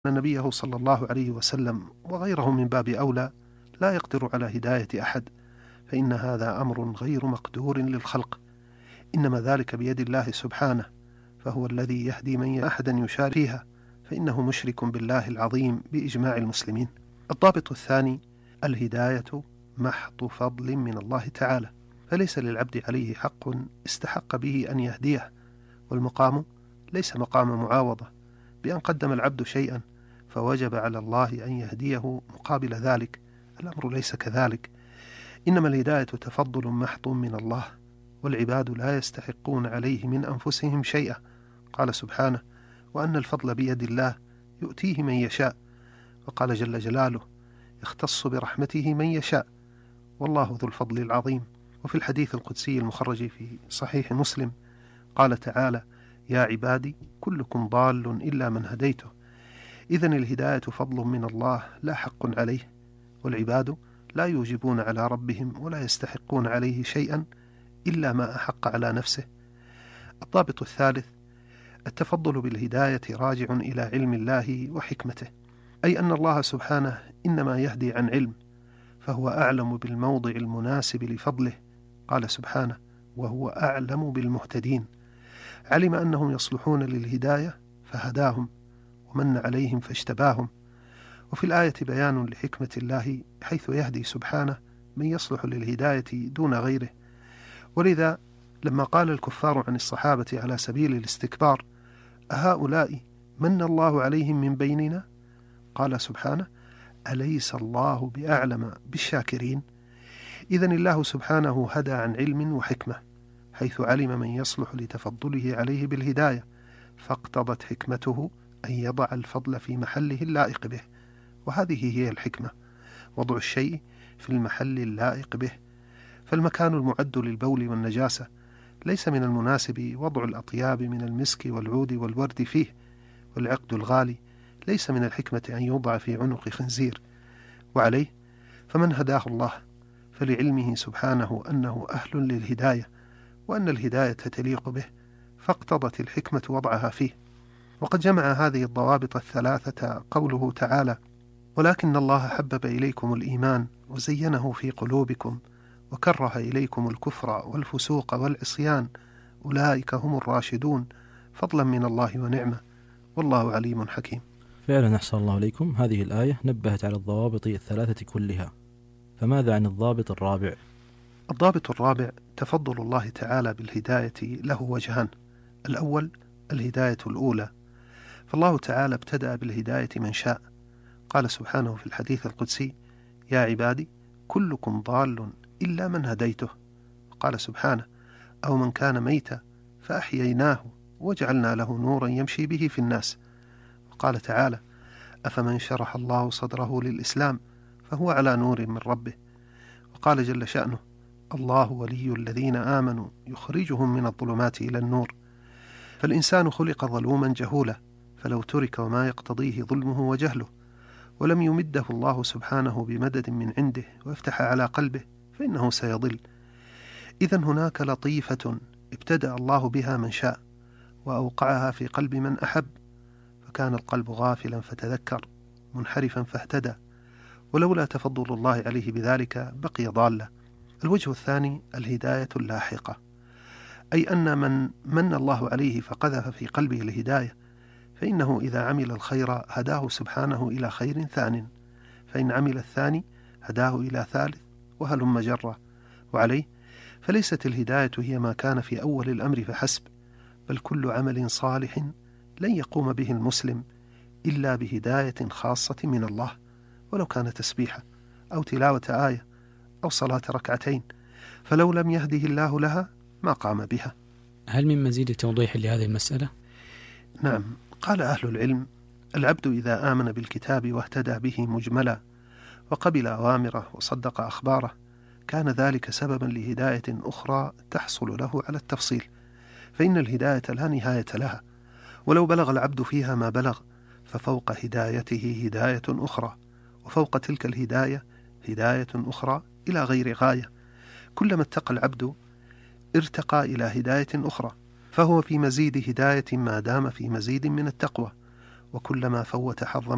نبيه صلى الله عليه وسلم وغيره من باب أولى لا يقدر على هداية أحد، فإن هذا أمر غير مقدور للخلق، إنما ذلك بيد الله سبحانه، فهو الذي يهدي من أحدا يشارك فيها، فإنه مشرك بالله العظيم بإجماع المسلمين. الضابط الثاني: الهداية محض فضل من الله تعالى، فليس للعبد عليه حق استحق به أن يهديه، والمقام ليس مقام معاوضة بأن قدم العبد شيئا فوجب على الله أن يهديه مقابل ذلك. الأمر ليس كذلك، إنما الهداية تفضل محض من الله، والعباد لا يستحقون عليه من أنفسهم شيئا. قال سبحانه: وأن الفضل بيد الله يؤتيه من يشاء. وقال جل جلاله: يختص برحمته من يشاء، والله ذو الفضل العظيم. وفي الحديث القدسي المخرج في صحيح مسلم قال تعالى: يا عبادي كلكم ضال إلا من هديته. إذن الهداية فضل من الله لا حق عليه، والعباد لا يوجبون على ربهم ولا يستحقون عليه شيئا إلا ما أحق على نفسه. الضابط الثالث: التفضل بالهداية راجع إلى علم الله وحكمته، أي أن الله سبحانه إنما يهدي عن علم، فهو أعلم بالموضع المناسب لفضله. قال سبحانه: وهو أعلم بالمهتدين. علم أنهم يصلحون للهداية فهداهم، ومن عليهم فاجتباهم. وفي الآية بيان لحكمة الله حيث يهدي سبحانه من يصلح للهداية دون غيره. ولذا لما قال الكفار عن الصحابة على سبيل الاستكبار: أهؤلاء من الله عليهم من بيننا؟ قال سبحانه: أليس الله بأعلم بالشاكرين؟ إذن الله سبحانه هدى عن علم وحكمة، حيث علم من يصلح لتفضله عليه بالهداية، فاقتضت حكمته أن يضع الفضل في محله اللائق به، وهذه هي الحكمة: وضع الشيء في المحل اللائق به. فالمكان المعد للبول والنجاسة ليس من المناسب وضع الأطياب من المسك والعود والورد فيه، والعقد الغالي ليس من الحكمة أن يوضع في عنق خنزير. وعليه فمن هداه الله فلعلمه سبحانه أنه أهل للهداية، وأن الهداية تليق به، فاقتضت الحكمة وضعها فيه. وقد جمع هذه الضوابط الثلاثة قوله تعالى: ولكن الله حبب إليكم الإيمان وزينه في قلوبكم وكره إليكم الكفر والفسوق والعصيان أولئك هم الراشدون فضلا من الله ونعمة والله عليم حكيم. فعلا أحسن الله إليكم. هذه الآية نبهت على الضوابط الثلاثة كلها، فماذا عن الضابط الرابع؟ الضابط الرابع: تفضل الله تعالى بالهداية له وجهان. الأول الهداية الأولى، فالله تعالى ابتدأ بالهداية من شاء. قال سبحانه في الحديث القدسي: يا عبادي كلكم ضال إلا من هديته. وقال سبحانه: أو من كان ميتا فأحييناه وجعلنا له نورا يمشي به في الناس. وقال تعالى: أفمن شرح الله صدره للإسلام فهو على نور من ربه. وقال جل شأنه: الله ولي الذين آمنوا يخرجهم من الظلمات إلى النور. فالإنسان خلق ظلوما جهولا، فلو ترك وما يقتضيه ظلمه وجهله، ولم يمده الله سبحانه بمدد من عنده ويفتح على قلبه، فإنه سيضل. إذن هناك لطيفة ابتدأ الله بها من شاء وأوقعها في قلب من أحب، فكان القلب غافلا فتذكر، منحرفا فاهتدى، ولولا تفضل الله عليه بذلك بقي ضالا. الوجه الثاني الهداية اللاحقة، أي أن من الله عليه فقذف في قلبه الهداية، فإنه إذا عمل الخير هداه سبحانه إلى خير ثان، فإن عمل الثاني هداه إلى ثالث، وهلم جرة. وعليه فليست الهداية هي ما كان في أول الأمر فحسب، بل كل عمل صالح لن يقوم به المسلم إلا بهداية خاصة من الله، ولو كان تسبيحة أو تلاوة آية أو صلاة ركعتين، فلو لم يهده الله لها ما قام بها. هل من مزيد توضيح لهذه المسألة؟ نعم، قال أهل العلم: العبد إذا آمن بالكتاب واهتدى به مجملا وقبل أوامره وصدق أخباره، كان ذلك سببا لهداية أخرى تحصل له على التفصيل، فإن الهداية لا نهاية لها، ولو بلغ العبد فيها ما بلغ ففوق هدايته هداية أخرى، وفوق تلك الهداية هداية أخرى إلى غير غاية. كلما اتقى العبد ارتقى إلى هداية أخرى، فهو في مزيد هداية ما دام في مزيد من التقوى، وكلما فوت حظا